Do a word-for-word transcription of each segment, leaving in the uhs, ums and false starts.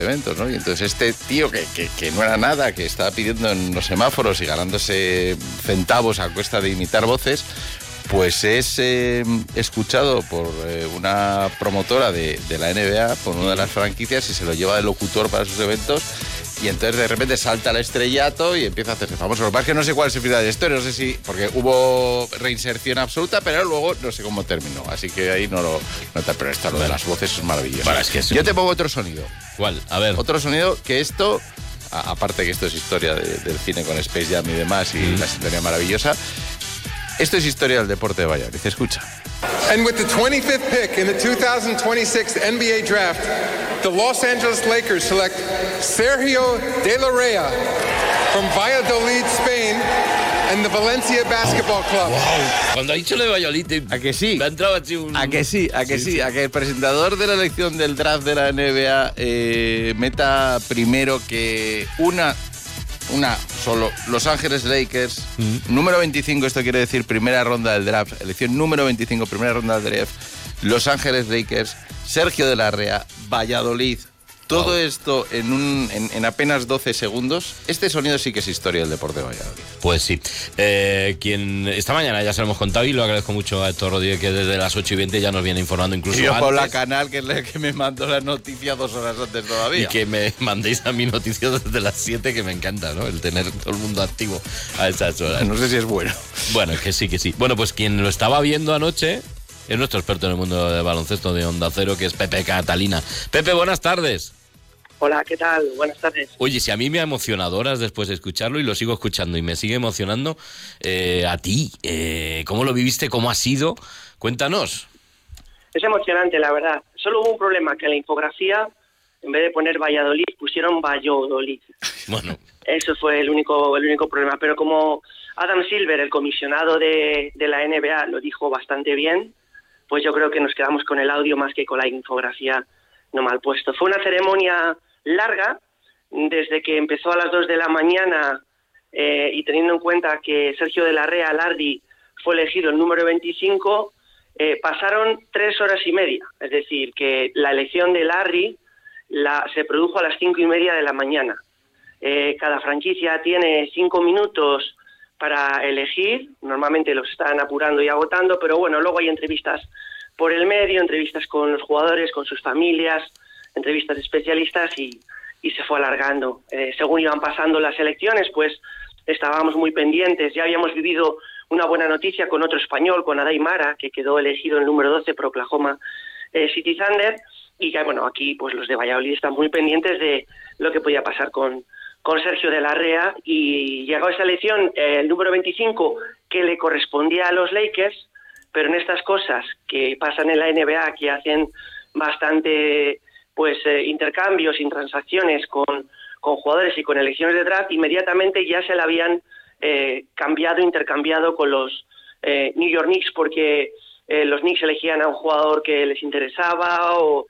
eventos, ¿no? Y entonces este tío que, que, que no era nada, que estaba pidiendo en los semáforos y ganándose centavos a cuesta de imitar voces, pues es eh, escuchado por eh, una promotora de, de la N B A, por una de las franquicias, y se lo lleva de locutor para sus eventos. Y entonces de repente salta al estrellato y empieza a hacerse famoso. Lo que pasa es que no sé cuál es el final de esto, no sé si... Porque hubo reinserción absoluta, pero luego no sé cómo terminó. Así que ahí no lo... No te, pero esto, lo de las voces es maravilloso. Para, es que sí. Yo te pongo otro sonido. ¿Cuál? A ver. Otro sonido que esto... A, aparte que esto es historia de, del cine con Space Jam y demás, y mm. la sintonía maravillosa. Esto es historia del deporte de Valladolid. Escucha. And with the twenty-fifth pick in the two thousand twenty-six N B A draft, the Los Angeles Lakers select Sergio De La Rey from Valladolid, Spain, and the Valencia Basketball Club. Wow. Cuando ha dicho lo de Valladolid, ¿a que sí? Me ha entrado así un... ¿A que sí? ¿A que sí? sí, sí? ¿A que el presentador de la elección del draft de la N B A eh, meta primero que una... Una, solo Los Ángeles Lakers, mm. número veinticinco, esto quiere decir primera ronda del draft, elección número veinticinco, primera ronda del draft, Los Ángeles Lakers, Sergio de la Rey, Valladolid, todo wow. esto en, un, en, en apenas doce segundos. Este sonido sí que es historia del deporte de Valladolid. Pues sí. Eh, quien esta mañana ya se lo hemos contado y lo agradezco mucho a Héctor Rodríguez, que desde las ocho y veinte ya nos viene informando incluso y yo antes. por la canal, que es la que me mandó la noticia dos horas antes todavía. Y que me mandéis a mi noticia desde las siete, que me encanta, ¿no? El tener todo el mundo activo a esas horas. No sé si es bueno. Bueno, que sí, que sí. Bueno, pues quien lo estaba viendo anoche es nuestro experto en el mundo de baloncesto de Onda Cero, que es Pepe Catalina. Pepe, buenas tardes. Hola, ¿qué tal? Buenas tardes. Oye, si a mí me ha emocionado horas después de escucharlo y lo sigo escuchando y me sigue emocionando, eh, a ti, eh, ¿cómo lo viviste? ¿Cómo ha sido? Cuéntanos. Es emocionante, la verdad. Solo hubo un problema, que en la infografía, en vez de poner Valladolid, pusieron Valladolid. Bueno. Eso fue el único, el único problema. Pero como Adam Silver, el comisionado de, de la N B A, lo dijo bastante bien, pues yo creo que nos quedamos con el audio más que con la infografía no mal puesto. Fue una ceremonia larga, desde que empezó a las dos de la mañana, eh, y teniendo en cuenta que Sergio de la Rey Lardi fue elegido el número veinticinco, eh, pasaron tres horas y media. Es decir, que la elección de Lardi la, se produjo a las cinco y media de la mañana. Eh, cada franquicia tiene cinco minutos para elegir, normalmente los están apurando y agotando, pero bueno, luego hay entrevistas por el medio, entrevistas con los jugadores, con sus familias, entrevistas de especialistas y, y se fue alargando. Eh, según iban pasando las elecciones, pues estábamos muy pendientes. Ya habíamos vivido una buena noticia con otro español, con Adai Mara, que quedó elegido el número doce por Oklahoma eh, City Thunder, y que, bueno, aquí pues los de Valladolid están muy pendientes de lo que podía pasar con, con Sergio de la Rey, y llegó esa elección eh, el número veinticinco, que le correspondía a los Lakers, pero en estas cosas que pasan en la N B A, que hacen bastante pues eh, intercambios y transacciones con, con jugadores y con elecciones de draft, inmediatamente ya se la habían eh, cambiado, intercambiado con los eh, New York Knicks, porque eh, los Knicks elegían a un jugador que les interesaba, o,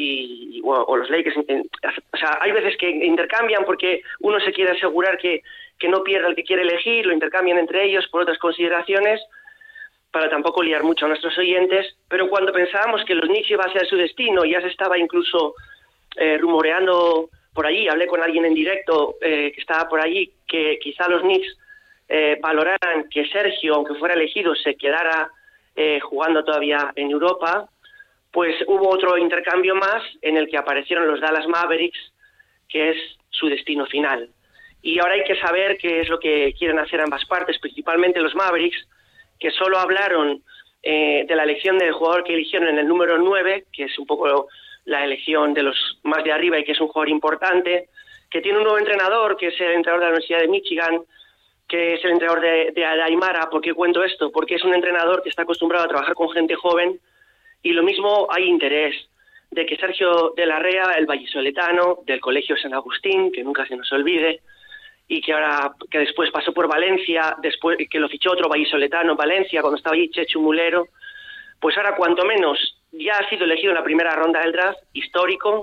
y, o, o los Lakers. O sea, hay veces que intercambian porque uno se quiere asegurar que, que no pierda el que quiere elegir, lo intercambian entre ellos por otras consideraciones, para tampoco liar mucho a nuestros oyentes, pero cuando pensábamos que los Knicks iba a ser su destino, ya se estaba incluso eh, rumoreando por allí, hablé con alguien en directo eh, que estaba por allí, que quizá los Knicks eh, valoraran que Sergio, aunque fuera elegido, se quedara eh, jugando todavía en Europa, pues hubo otro intercambio más en el que aparecieron los Dallas Mavericks, que es su destino final. Y ahora hay que saber qué es lo que quieren hacer ambas partes, principalmente los Mavericks, que solo hablaron eh, de la elección del jugador que eligieron en el número nueve, que es un poco la elección de los más de arriba y que es un jugador importante, que tiene un nuevo entrenador, que es el entrenador de la Universidad de Michigan, que es el entrenador de, de Aymara. ¿Por qué cuento esto? Porque es un entrenador que está acostumbrado a trabajar con gente joven, y lo mismo hay interés de que Sergio de la Rey, el vallisoletano del Colegio San Agustín, que nunca se nos olvide, y que ahora, que después pasó por Valencia, después que lo fichó otro vallisoletano en Valencia, cuando estaba allí Chechu Mulero, pues ahora cuanto menos ya ha sido elegido en la primera ronda del draft, histórico,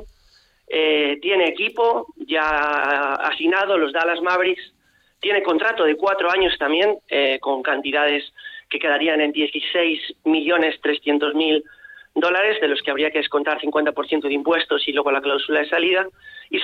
eh, tiene equipo ya asignado, los Dallas Mavericks, tiene contrato de cuatro años también, eh, con cantidades que quedarían en dieciséis millones trescientos mil dólares, de los que habría que descontar cincuenta por ciento de impuestos y luego la cláusula de salida, y